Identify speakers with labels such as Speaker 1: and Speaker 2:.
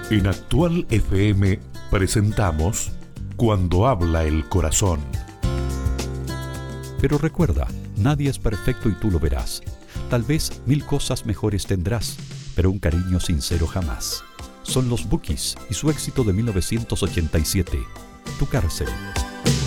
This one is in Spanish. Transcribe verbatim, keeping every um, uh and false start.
Speaker 1: En Actual F M presentamos Cuando habla el corazón.
Speaker 2: Pero recuerda, nadie es perfecto y tú lo verás. Tal vez mil cosas mejores tendrás, pero un cariño sincero jamás. Son los Bukis y su éxito de mil novecientos ochenta y siete, Tu cárcel.